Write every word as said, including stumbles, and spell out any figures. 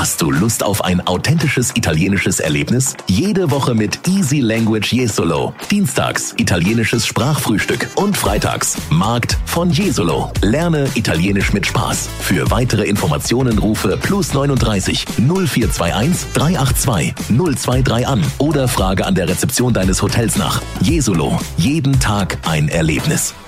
Hast du Lust auf ein authentisches italienisches Erlebnis? Jede Woche mit Easy Language Jesolo. Dienstags italienisches Sprachfrühstück und freitags Markt von Jesolo. Lerne Italienisch mit Spaß. Für weitere Informationen rufe plus neununddreißig null vier zwei eins drei acht zwei null zwei drei an oder frage an der Rezeption deines Hotels nach. Jesolo. Jeden Tag ein Erlebnis.